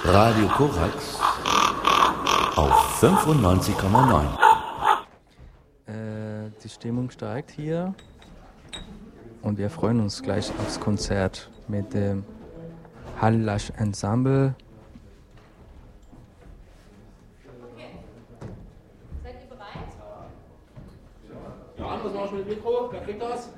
Radio Korax auf 95,9. Die Stimmung steigt hier und wir freuen uns gleich aufs Konzert mit dem Hallasch Ensemble. Seid ihr bereit? Ja, was machst du mit dem Mikro? Wer kriegt das?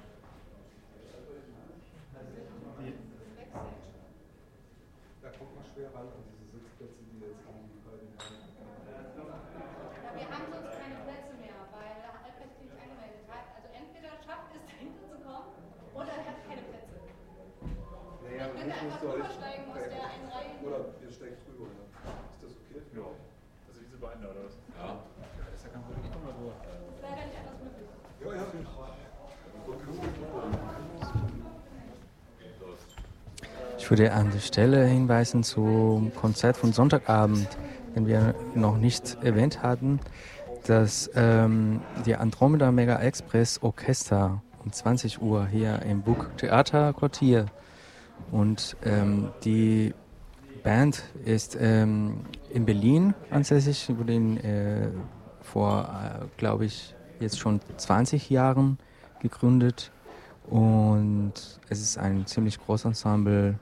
Da kommt man schwer ran an diese Sitzplätze, die jetzt an die beiden haben. Ja, wir haben sonst keine Plätze mehr, weil der Albrecht sich nicht angemeldet hat. Also entweder schafft es dahinter zu kommen oder er hat keine Plätze. Naja, Dann könnt ihr einfach rübersteigen aus der einen Reihe. Oder ihr steigt rüber. Ja. Ist das okay? Ja. Also diese beiden da, oder was? Ja. Das ist ja kein Problem. Ich komm mal rüber. Das ist leider nicht anders möglich. Ja, ja. Ich würde an der Stelle hinweisen zum Konzert von Sonntagabend, den wir noch nicht erwähnt hatten, dass die Andromeda Mega Express Orchester um 20 Uhr hier im Burgtheater Quartier und die Band ist in Berlin ansässig, wurde vor, glaube ich, jetzt schon 20 Jahren gegründet. Und es ist ein ziemlich großes Ensemble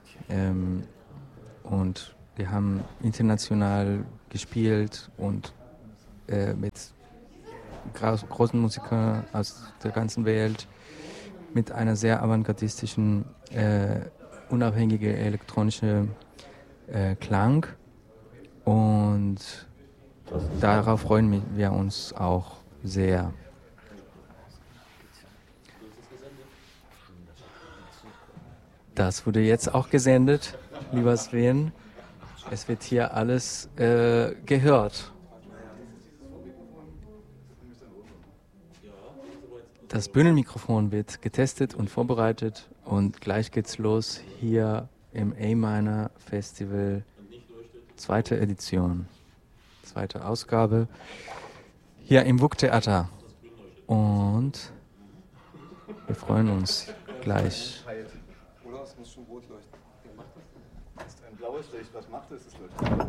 und wir haben international gespielt und mit großen Musikern aus der ganzen Welt, mit einer sehr avantgardistischen, unabhängigen elektronischen Klang und darauf freuen wir uns auch sehr. Das wurde jetzt auch gesendet, lieber Sven. Es wird hier alles gehört. Das Bühnenmikrofon wird getestet und vorbereitet und gleich geht's los hier im A-Minor Festival, zweite Edition, zweite Ausgabe, hier im Burgtheater. Und wir freuen uns gleich. Oder es muss schon rot leuchten. Das ist ein blaues Licht. Was macht es? Es leuchtet.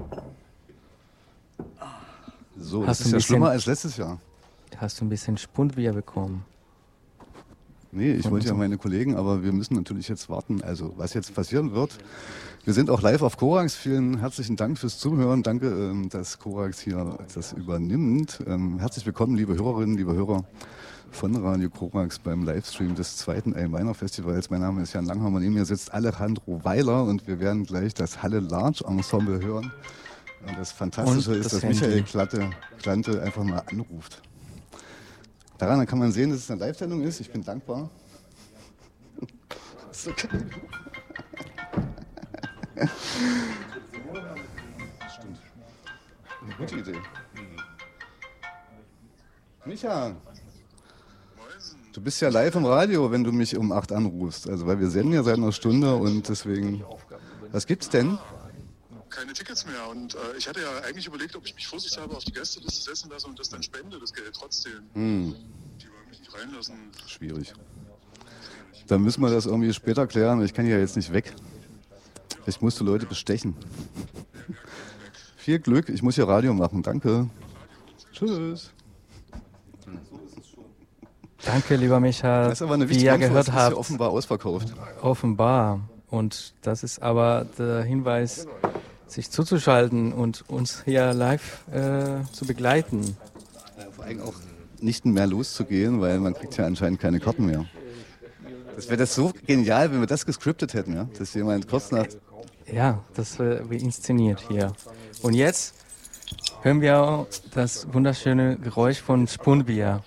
So, das ist ja schlimmer als letztes Jahr. Hast du ein bisschen Spundbier bekommen? Nee, ich wollte ja meine Kollegen, aber wir müssen natürlich jetzt warten, also was jetzt passieren wird. Wir sind auch live auf Korax. Vielen herzlichen Dank fürs Zuhören. Danke, dass Korax hier das übernimmt. Herzlich willkommen, liebe Hörerinnen, liebe Hörer von Radio Korax beim Livestream des zweiten A-Minor Festivals. Mein Name ist Jan Langhammer, neben mir sitzt Alejandro Weiler und wir werden gleich das Halle Large Ensemble hören. Und das Fantastische ist, dass Michael Klante einfach mal anruft. Daran kann man sehen, dass es eine Live-Sendung ist. Ich bin dankbar. Ist okay. Stimmt. Eine gute Idee. Micha, du bist ja live im Radio, wenn du mich um 8 anrufst. Also, weil wir senden ja seit einer Stunde und deswegen. Was gibt's denn? Keine Tickets mehr und ich hatte ja eigentlich überlegt, ob ich mich vorsichtshalber auf die Gästeliste setzen lasse und das dann spende, das Geld trotzdem. Die wollen mich nicht reinlassen. Schwierig. Dann müssen wir das irgendwie später klären. Ich kann ja jetzt nicht weg. Ich musste Leute bestechen. Viel Glück, ich muss hier Radio machen. Danke. Tschüss. Danke, lieber Micha. Das ist aber eine wie ihr wichtige Info, gehört habt. ist ja offenbar ausverkauft. Offenbar. Und das ist aber der Hinweis, sich zuzuschalten und uns hier live zu begleiten. Vor allem auch nicht mehr loszugehen, weil man kriegt ja anscheinend keine Karten mehr. Das wäre das so genial, wenn wir das gescriptet hätten, ja? Dass jemand kurz nach... Ja, das wie inszeniert hier. Und jetzt hören wir das wunderschöne Geräusch von Spundbier.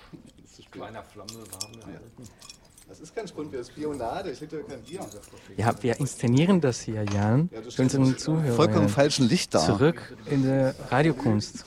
Das ist kein Spundbier, das ist Bionade. Ich hätte kein Bier. Ja, wir inszenieren das hier, Jan, für unseren Zuhörer. Vollkommen falschen Licht da. Zurück in der Radiokunst.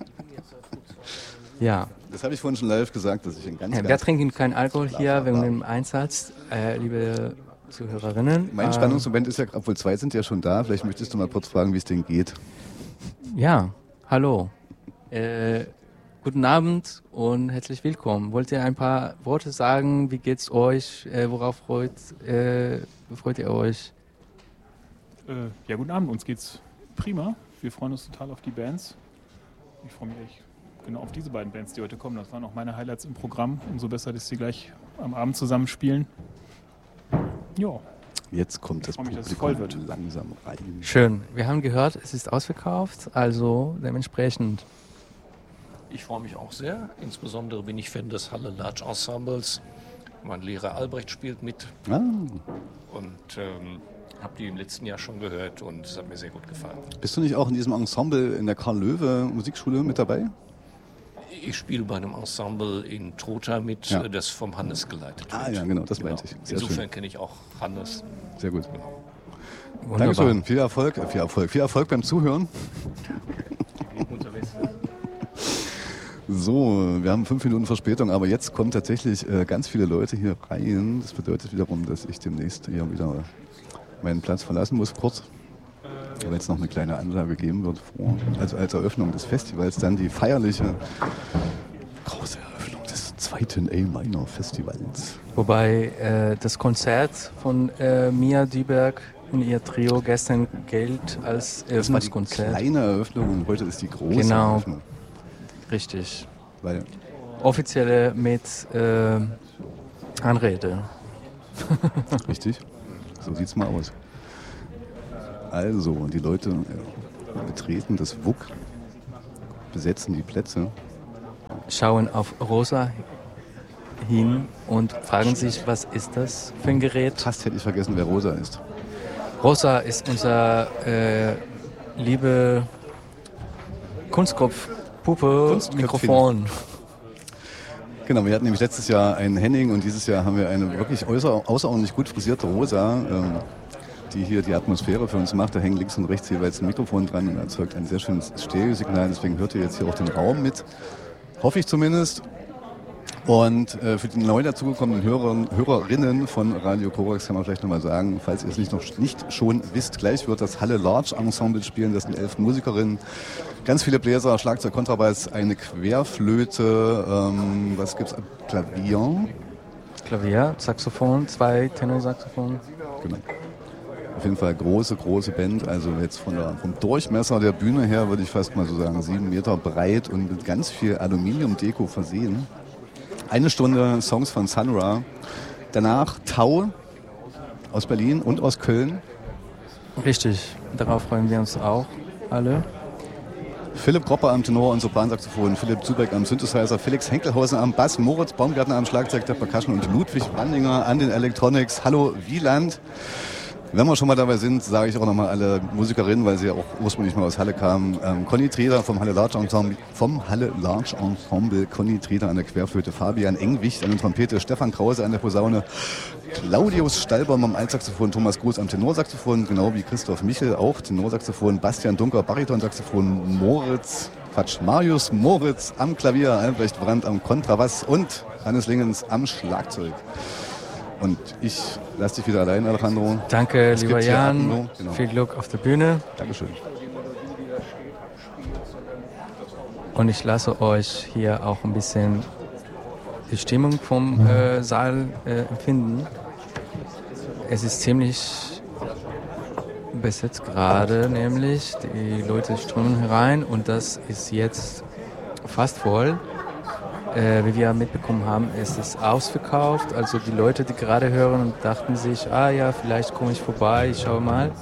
Ja. Das habe ich vorhin schon live gesagt, dass ich ein ganz... Wir trinken keinen Alkohol hier wegen dem Einsatz, liebe Zuhörerinnen. Mein Spannungsmoment ist ja, obwohl 2 sind ja schon da, vielleicht möchtest du mal kurz fragen, wie es denen geht. Ja, hallo. Guten Abend und herzlich willkommen. Wollt ihr ein paar Worte sagen? Wie geht's euch? Worauf freut ihr euch? Ja, guten Abend, uns geht's prima. Wir freuen uns total auf die Bands. Ich freue mich echt genau auf diese beiden Bands, die heute kommen. Das waren auch meine Highlights im Programm. Umso besser, dass sie gleich am Abend zusammen spielen. Ja. Jetzt kommt das freue mich, dass es Publikum voll wird. langsam rein. Schön. Wir haben gehört, es ist ausverkauft, also dementsprechend. Ich freue mich auch sehr. Insbesondere bin ich Fan des Halle Large Ensembles. Mein Lehrer Albrecht spielt mit Ah, und habe die im letzten Jahr schon gehört und es hat mir sehr gut gefallen. bist du nicht auch in diesem Ensemble in der Karl-Löwe Musikschule mit dabei? Ich spiele bei einem Ensemble in Trotha mit, Ja. das vom Hannes geleitet wird. Ah ja, genau, das meinte ich. Sehr Insofern schön. kenne ich auch Hannes. Sehr gut. Wunderbar. Dankeschön. Viel Erfolg. Viel Erfolg beim Zuhören. So, wir haben 5 Minuten Verspätung, aber jetzt kommen tatsächlich ganz viele Leute hier rein. Das bedeutet wiederum, dass ich demnächst hier wieder meinen Platz verlassen muss, kurz. Weil jetzt noch eine kleine Ansage geben wird, also als Eröffnung des Festivals, dann die feierliche große Eröffnung des 2. A-Minor Festivals. Wobei das Konzert von Mia Düberg und ihr Trio gestern gilt als Das war die Eröffnungskonzert. kleine Eröffnung und heute ist die große Genau. Eröffnung. Richtig. Weil Offizielle mit Anrede. Richtig, so sieht's mal aus. Also, die Leute betreten das WUK, besetzen die Plätze. Schauen auf Rosa hin und fragen sich, was ist das für ein Gerät? Fast hätte ich vergessen, wer Rosa ist. Rosa ist unser liebe Kunstköpfpuppe Kunstköpfchen. Mikrofon. Genau, wir hatten nämlich letztes Jahr einen Henning und dieses Jahr haben wir eine wirklich außerordentlich gut frisierte Rosa, die hier die Atmosphäre für uns macht. Da hängen links und rechts jeweils ein Mikrofon dran und erzeugt ein sehr schönes Stereosignal. Deswegen hört ihr jetzt hier auch den Raum mit. Hoffe ich zumindest. Und für die neu dazugekommenen Hörerinnen von Radio Korax kann man vielleicht nochmal sagen, falls ihr es nicht schon wisst, gleich wird das Halle Large Ensemble spielen. Das sind 11 Musikerinnen, ganz viele Bläser, Schlagzeug, Kontrabass, eine Querflöte, was gibt's? Klavier, Saxophon, 2 Tenorsaxophon. Genau. Auf jeden Fall große Band. Also jetzt vom Durchmesser der Bühne her würde ich fast mal so sagen 7 Meter breit und mit ganz viel Aluminiumdeko versehen. 1 Stunde Songs von Sun Ra. Danach Tau aus Berlin und aus Köln. Richtig, darauf freuen wir uns auch alle. Philipp Gropper am Tenor und Sopransaxophon, Philipp Zubeck am Synthesizer, Felix Henkelhausen am Bass, Moritz Baumgartner am Schlagzeug der Percussion und Ludwig Wandinger an den Electronics. Hallo Wieland. Wenn wir schon mal dabei sind, sage ich auch nochmal alle Musikerinnen, weil sie ja auch ursprünglich mal aus Halle kamen. Conny Treder vom Halle Large Ensemble, Conny Treder an der Querflöte, Fabian Engwicht an der Trompete, Stefan Krause an der Posaune, Claudius Stalbaum am Altsaxophon, Thomas Groß am Tenorsaxophon, genau wie Christoph Michel auch Tenorsaxophon, Bastian Dunker Baritonsaxophon, Marius Moritz am Klavier, Albrecht Brandt am Kontrabass und Hannes Lingens am Schlagzeug. Und ich lasse dich wieder allein, Alejandro. Danke, Es lieber gibt hier Jan. Atmo, genau. Viel Glück auf der Bühne. Dankeschön. Und ich lasse euch hier auch ein bisschen die Stimmung vom Saal empfinden. Es ist ziemlich besetzt gerade, nämlich die Leute strömen herein und das ist jetzt fast voll. Wie wir mitbekommen haben, ist es ausverkauft. Also die Leute, die gerade hören und dachten sich, ah ja, vielleicht komme ich vorbei, ich schaue mal.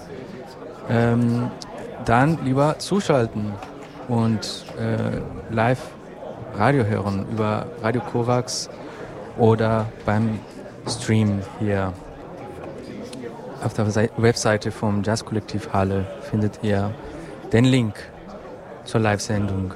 Dann lieber zuschalten und live Radio hören über Radio Korax oder beim Stream hier. Auf der Webseite vom Jazzkollektiv Halle findet ihr den Link zur Live-Sendung.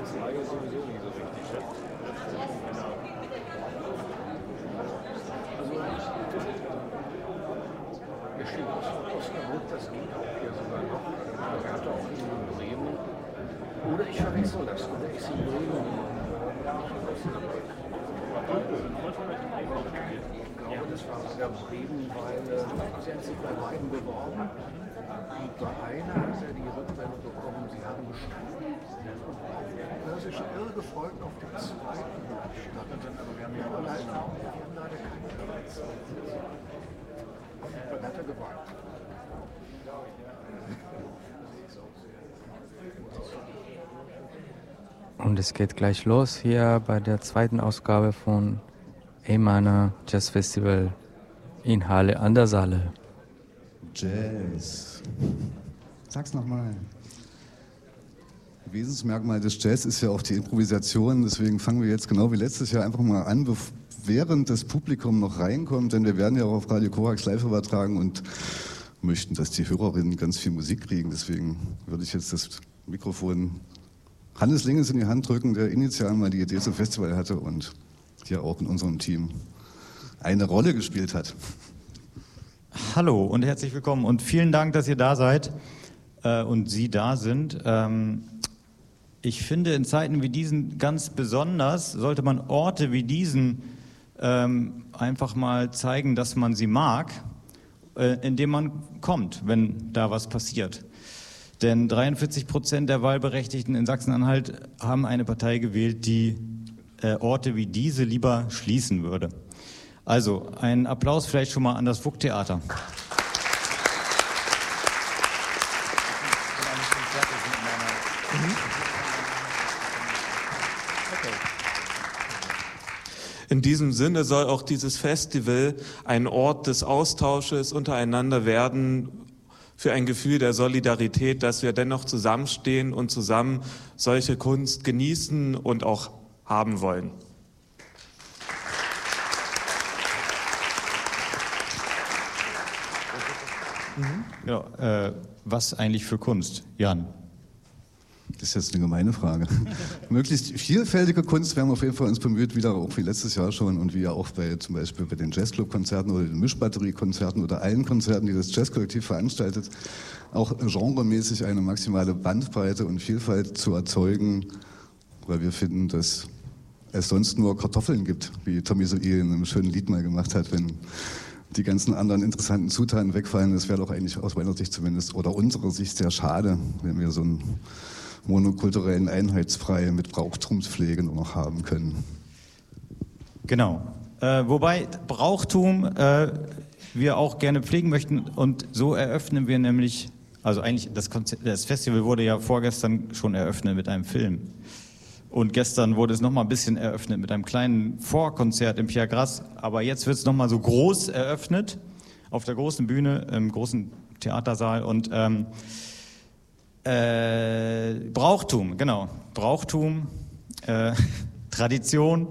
Kanzlei ist sowieso nicht so wichtig. Ne? Also, hier steht Osnabrück, das geht auch hier sogar noch. Er hat auch in Bremen. Oder ich verwechsel das, oder ich sehe Bremen. Ich glaube, das war sogar Bremen, weil sie haben sich bei beiden beworben. Und bei einer hat er die Rückmeldung bekommen, sie haben bestanden. Das ist irre gefolgt auf den zweiten Bundesstaat. Aber wir haben ja leider keine Platz. Dann hat er gewartet. Und es geht gleich los hier bei der zweiten Ausgabe von Eymanner Jazz Festival in Halle an der Saale. Jazz. Sag's nochmal. Wesensmerkmal des Jazz ist ja auch die Improvisation, deswegen fangen wir jetzt genau wie letztes Jahr einfach mal an, während das Publikum noch reinkommt, denn wir werden ja auch auf Radio Korax live übertragen und möchten, dass die Hörerinnen ganz viel Musik kriegen, deswegen würde ich jetzt das Mikrofon Hannes Lingens in die Hand drücken, der initial mal die Idee zum Festival hatte und hier auch in unserem Team eine Rolle gespielt hat. Hallo und herzlich willkommen und vielen Dank, dass ihr da seid und Sie da sind. Ich finde, in Zeiten wie diesen ganz besonders sollte man Orte wie diesen einfach mal zeigen, dass man sie mag, indem man kommt, wenn da was passiert. Denn 43% der Wahlberechtigten in Sachsen-Anhalt haben eine Partei gewählt, die Orte wie diese lieber schließen würde. Also, ein Applaus vielleicht schon mal an das Fuchstheater. In diesem Sinne soll auch dieses Festival ein Ort des Austausches untereinander werden, für ein Gefühl der Solidarität, dass wir dennoch zusammenstehen und zusammen solche Kunst genießen und auch haben wollen. Ja, was eigentlich für Kunst, Jan? Das ist jetzt eine gemeine Frage. Möglichst vielfältige Kunst, wir haben auf jeden Fall uns bemüht, wieder auch wie letztes Jahr schon und wie ja auch zum Beispiel bei den Jazzclub-Konzerten oder den Mischbatterie-Konzerten oder allen Konzerten, die das Jazzkollektiv veranstaltet, auch genremäßig eine maximale Bandbreite und Vielfalt zu erzeugen, weil wir finden, dass es sonst nur Kartoffeln gibt, wie Tommy Soil in einem schönen Lied mal gemacht hat, wenn die ganzen anderen interessanten Zutaten wegfallen. Das wäre doch eigentlich aus meiner Sicht zumindest oder unserer Sicht sehr schade, wenn wir so einen monokulturellen Einheitsbrei mit Brauchtumspflege nur noch haben können. Genau. Wobei Brauchtum wir auch gerne pflegen möchten und so eröffnen wir nämlich, also eigentlich das Festival wurde ja vorgestern schon eröffnet mit einem Film. Und gestern wurde es nochmal ein bisschen eröffnet mit einem kleinen Vorkonzert im Pierre Grass. Aber jetzt wird es nochmal so groß eröffnet, auf der großen Bühne, im großen Theatersaal. Und Brauchtum, genau. Brauchtum, Tradition,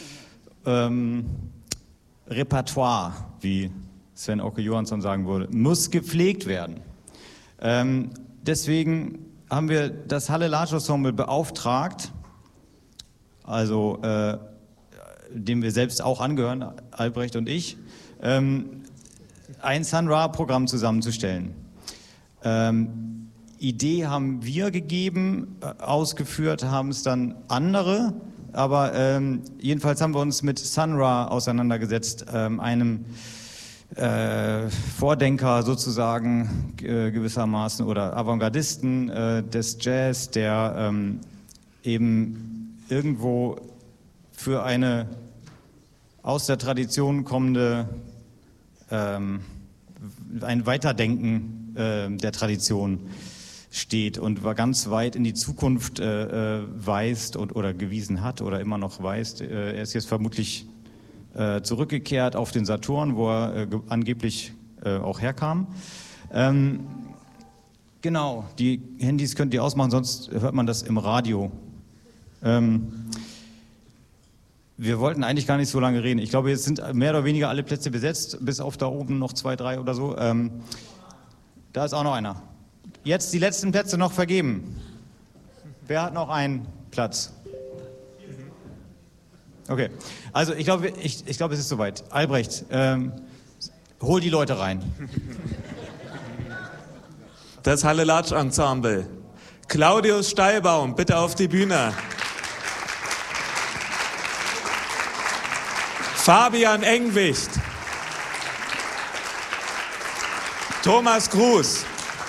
Repertoire, wie Sven Oke Johansson sagen würde, muss gepflegt werden. Deswegen haben wir das Halle Large Ensemble beauftragt, also dem wir selbst auch angehören, Albrecht und ich, ein Sun Ra-Programm zusammenzustellen. Idee haben wir gegeben, ausgeführt haben es dann andere, aber jedenfalls haben wir uns mit Sun Ra auseinandergesetzt, einem Vordenker sozusagen gewissermaßen oder Avantgardisten des Jazz, der eben irgendwo für eine aus der Tradition kommende ein Weiterdenken der Tradition steht und ganz weit in die Zukunft weist oder gewiesen hat oder immer noch weist. Er ist jetzt vermutlich zurückgekehrt auf den Saturn, wo er angeblich auch herkam. Genau, die Handys könnt ihr ausmachen, sonst hört man das im Radio. Wir wollten eigentlich gar nicht so lange reden. Ich glaube, jetzt sind mehr oder weniger alle Plätze besetzt, bis auf da oben noch 2, 3 oder so. Da ist auch noch einer. Jetzt die letzten Plätze noch vergeben. Wer hat noch einen Platz. Okay, also ich glaube, es ist soweit. Albrecht, hol die Leute rein. Das Halle-Latsch-Ensemble. Claudius Steilbaum, bitte auf die Bühne. Fabian Engwicht. Thomas Gruß.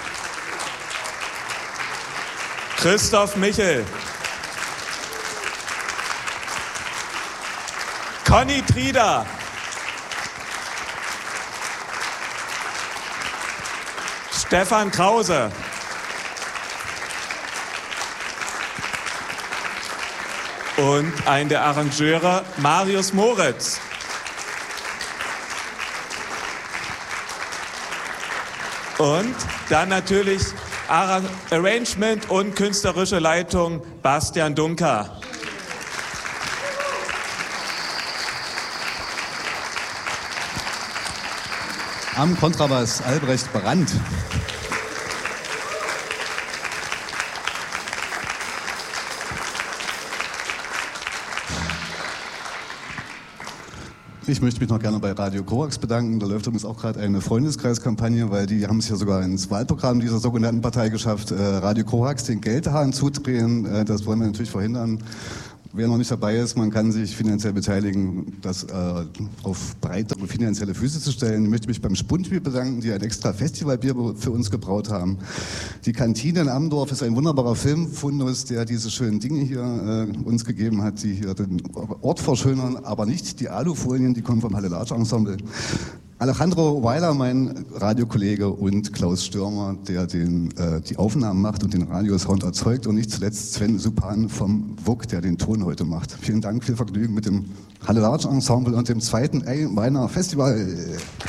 Christoph Michel. Conny Trieder. Stefan Krause. Und ein der Arrangeure, Marius Moritz. Und dann natürlich Arrangement und künstlerische Leitung Bastian Dunker. Am Kontrabass Albrecht Brandt. Ich möchte mich noch gerne bei Radio Korax bedanken. Da läuft übrigens auch gerade eine Freundeskreiskampagne, weil die haben es ja sogar ins Wahlprogramm dieser sogenannten Partei geschafft, Radio Korax den Geldhahn zudrehen. Das wollen wir natürlich verhindern. Wer noch nicht dabei ist, man kann sich finanziell beteiligen, das auf breitere finanzielle Füße zu stellen. Ich möchte mich beim Spundbier bedanken, die ein extra Festivalbier für uns gebraut haben. Die Kantine in Amdorf ist ein wunderbarer Filmfundus, der diese schönen Dinge hier uns gegeben hat, die hier den Ort verschönern, aber nicht die Alufolien, die kommen vom Halle-Latsch-Ensemble. Alejandro Weiler, mein Radiokollege, und Klaus Stürmer, der die Aufnahmen macht und den Radiosound erzeugt, und nicht zuletzt Sven Supan vom WUK, der den Ton heute macht. Vielen Dank, viel Vergnügen mit dem Halle-Latsch-Ensemble und dem zweiten Weiner Festival.